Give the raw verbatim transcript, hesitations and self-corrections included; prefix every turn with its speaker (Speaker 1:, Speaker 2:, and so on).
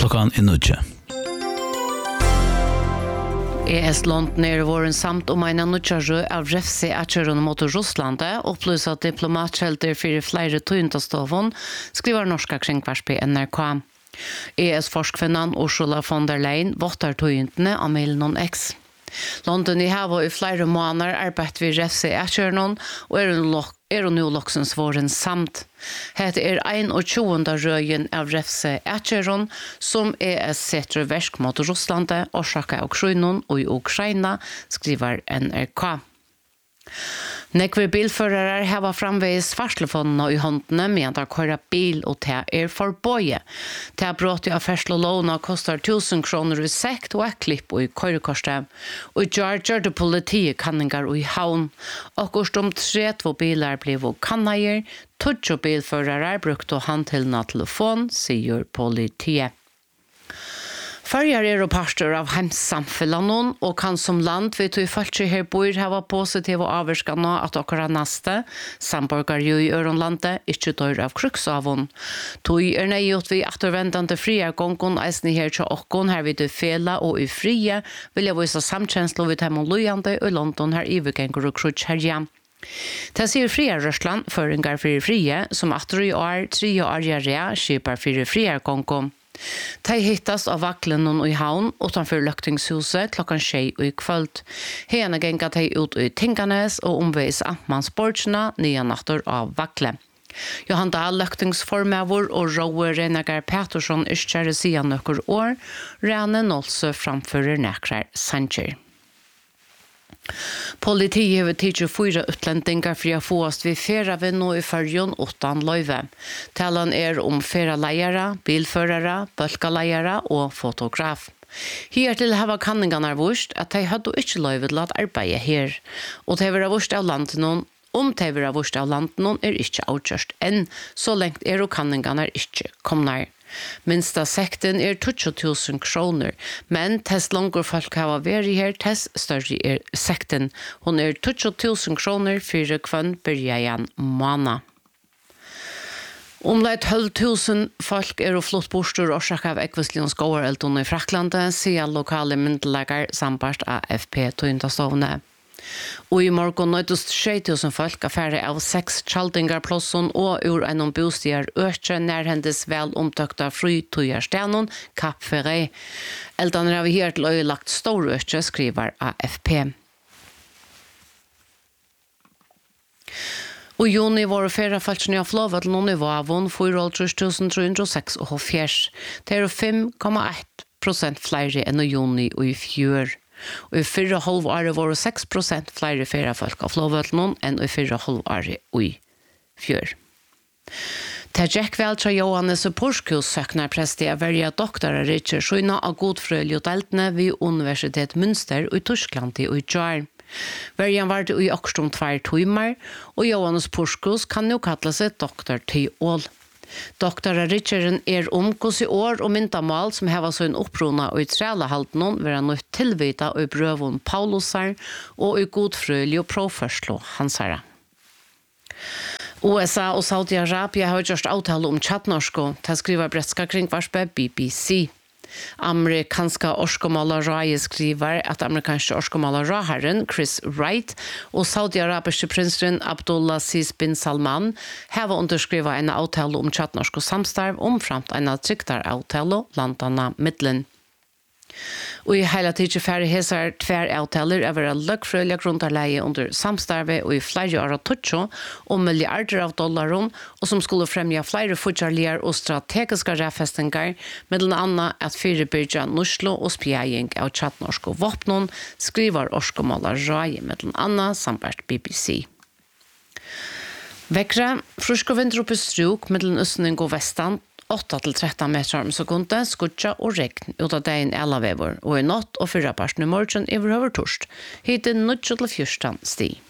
Speaker 1: Klockan är nutje.
Speaker 2: E S-London er våren samt om en nutjarø av refse-atjøren mot Russlandet, opplyser at diplomatkjelder for flere tøyntastoven, skriver norska kringvarsp N R K. E S-forskvinnan Ursula von der Leyen vottar tøyntene av Milnon X. London i hava i flere måneder arbeidt vi refse-atjøren, og er en lokk er og nå loksens våren samt. Hette er ein og tjuende røyen av refse etjeron som er et setre versk mot Russlandet, orsaka og krøynon og i Ukraina, skriver N R K. Nekve bilførere hava framveis farslefondene i håndene med å køyre bil og det er forbøye. Det er brått av fersel og låna kostar tusen kroner i sekt og et klipp og i køyrekorset. Og i Georgia det politiet kanningar og i havn. Og gorst om tre två bilar blev og kannager, tutsi bilførere brukte handhildna telefon, sier politiet. Färjar är och pastor av hemsamfällan och kan som land vet hur folk här bor ha positiva avskan att åkra nästa samborgar ju i Öronlandet inte dör av kruxavon. Tog är nejot vi återvändande fria gångon eisni här till åkon här vid det fela och i fria vill jag visa samkänsla vid hemon lojande och London här i veckan och krutsch här igen. Det ser fria Ryssland för en gar för fria som åter i år tre år jära skipar för fria gångon. De hittas av vaklen og i havn utanfor løktingshuset klokkan tjej og i kvöld. Hene genga de ut i Tinganes og omveis Ammansborgsna nye natter av vakle. Johan Dahl løktingsformøver og Roe Renagar Pettersson yskjære siden nøkker år, Rene Nolse framfører nekrar Sanchez. Politiet har tidligere fyra utlendingar for å få oss ved fyrre vinno i fyrjon utan løyve. Talan er om fyrre leiere, bilførere, bølgeleiere og fotograf. Hiertil hava kanningarna vurst at de hadde ikke løyve til at arbeide her, og de var vurst av landet om de var vurst av landet er ikke avgjørst enn, så lengt er og kanningarna ikke komnar. Minsta sekten er tjugo tusen kroner, men test langer folk har vært her, test større er sekten. Hun er tjugo tusen kroner for kvann byrjajan måned. Omleit tolv tusen folk er og flott bostur årsak av ekvistlions gåarelton i Fraklandet, sier lokale myndelager sambart av F P tøyntastovne. Og i morgen nøytust tjei tusen folk er færre av seks tjaldingarplosson og ur enn bostier økje nærhendes vel omtøkta frytøyarstenon Kappferrei. Eldan har vi her til øyelagt stor økje, skriver A F P. Og i juni var det færre falskene av flåvet til noen nivåavån fire tusen tre hundre og seks og halvfjerds. Det er fem komma ett prosent flere enn i juni og i fjør. Og i fyrre halv året var det seks prosent flere fyrre folk av flåvøtlen enn i fyrre halv året og i fjør. Til Jack Veltra Johannes og Porskus søkner presti av verja doktorer Richard Skyna av godfrølig og deltene ved Universitet Münster og i Tyskland og i Jar. Verjan var det i akkurat om tvær timer, og Johannes Porskus kan jo kalle seg doktor til ål. Doktor Richard er om hos i år og myndamal som heva så en opprona og i trelahalten vera nødt tilvita og i brøvun Paulusar og i godfrølig og proførslo hansara. U S A og Saudi-Arabia har gjort avtale om tjattnorsko, til skriver bretska kringvarspe B B C. Amerikanska orskomalarai skriver at amerikanske orskomalarai Chris Wright og saudi-arabiske prinsen Abdulaziz bin Salman har underskrivet en avtale om tjattnorsk og samstarv omframt en trygtar avtale landene midlen. Og i hele tiden færre hesar tver avtaler er være løkfrølige grunderleie under samstarve og i flere år av tutsi og milliarder av dollarer og som skulle fremja flere futjarlier og strategiske rafestingar mellom annet at fyrebyrja Nurslo og spjæing av tjattnorsk og våpnon skriver orskomala rai mellom annet sambart B B C. Vekra, frusk og vind opp i struk mellom østning og vestan åtta till tretton meter om sekunden, skutja og regn ut av dagen alla vever, og i natt og fyrra parten i morgen i över torst. Hit er null til fjorton sti.